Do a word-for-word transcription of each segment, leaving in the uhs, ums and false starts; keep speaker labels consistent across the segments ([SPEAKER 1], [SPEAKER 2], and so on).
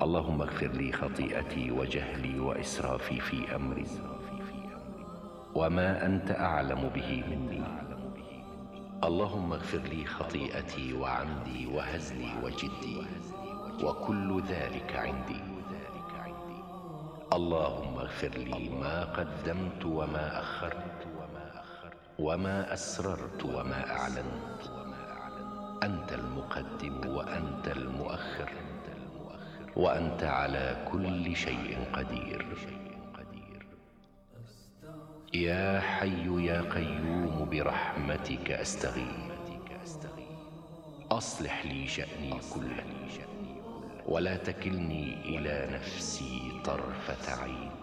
[SPEAKER 1] اللهم اغفر لي خطيئتي وجهلي وإسرافي في أمري وما أنت أعلم به مني. اللهم اغفر لي خطيئتي وعمدي وهزلي وجدي وكل ذلك عندي. اللهم اغفر لي ما قدمت وما أخرت وما أسررت وما أعلنت. أنت المقدم وأنت المؤخر وأنت على كل شيء قدير. يا حي يا قيوم برحمتك أستغيث. أصلح لي شأني كله ولا تكلني إلى نفسي طرفة عين.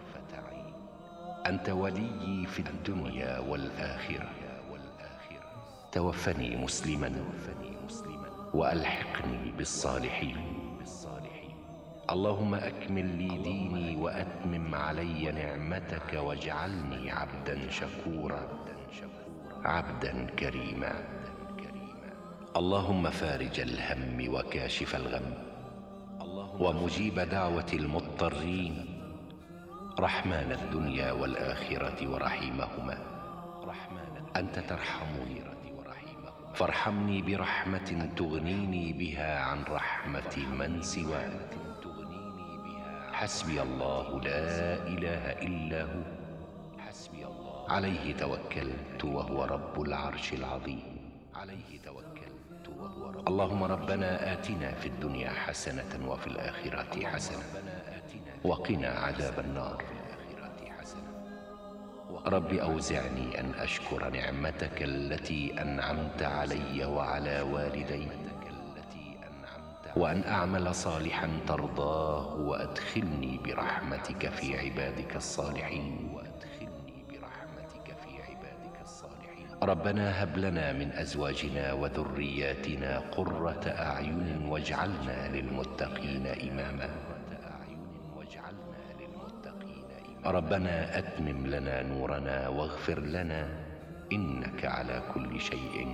[SPEAKER 1] أنت وليي في الدنيا والآخرة. توفني مسلما وألحقني بالصالحين. اللهم أكمل لي ديني وأتمم علي نعمتك واجعلني عبدا شكورا عبدا كريما. اللهم فارج الهم وكاشف الغم ومجيب دعوة المضطرين، رحمن الدنيا والآخرة ورحيمهما. أنت ترحمني فارحمني برحمة تغنيني بها عن رحمة من سواك. حسبي الله لا إله إلا هو، عليه توكلت وهو رب العرش العظيم. اللهم ربنا آتنا في الدنيا حسنة وفي الآخرة حسنة وقنا عذاب النار. رب أوزعني أن أشكر نعمتك التي أنعمت علي وعلى والدي، وأن أعمل صالحا ترضاه وأدخلني برحمتك في عبادك الصالحين. ربنا هب لنا من أزواجنا وذرياتنا قرة أعين واجعلنا للمتقين إماما. ربنا أتمم لنا نورنا واغفر لنا إنك على كل شيء